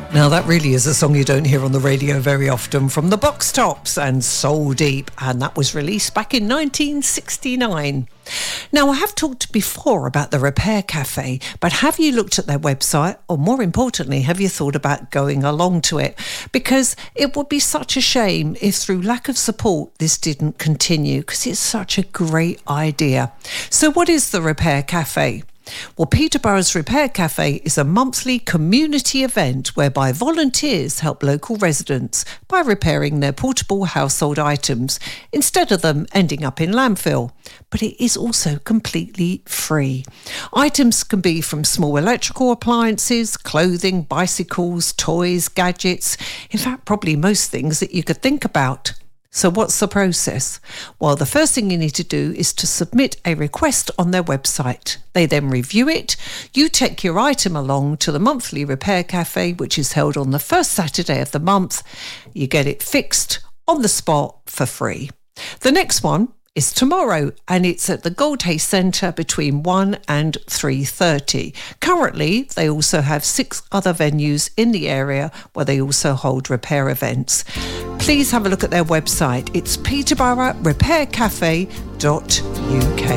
Now that really is a song you don't hear on the radio very often, from the Box Tops and Soul Deep, and that was released back in 1969. Now, I have talked before about the Repair Cafe, but have you looked at their website, or more importantly, have you thought about going along to it? Because it would be such a shame if through lack of support this didn't continue, because it's such a great idea. So what is the Repair Cafe? Well, Peterborough's Repair Cafe is a monthly community event whereby volunteers help local residents by repairing their portable household items instead of them ending up in landfill. But it is also completely free. Items can be from small electrical appliances, clothing, bicycles, toys, gadgets, in fact, probably most things that you could think about. So what's the process? Well, the first thing you need to do is to submit a request on their website. They then review it. You take your item along to the monthly Repair Cafe, which is held on the first Saturday of the month. You get it fixed on the spot for free. The next one is tomorrow, and it's at the Goldhays Centre between 1 and 3:30. Currently, they also have 6 other venues in the area where they also hold repair events. Please have a look at their website. It's peterborough repaircafe.uk.